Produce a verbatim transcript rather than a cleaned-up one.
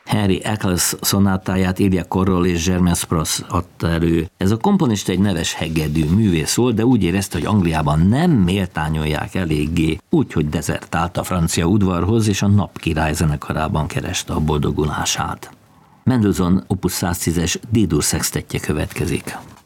Henry Eccles szonátáját Ilya Korroll és Germain Spross adta elő. Ez a komponista egy neves hegedű művész volt, de úgy érezte, hogy Angliában nem méltányolják eléggé, úgyhogy dezertált a francia udvarhoz, és a Napkirály zenekarában kereste a boldogulását. Mendelssohn opus száztízes D-dur szextettje következik.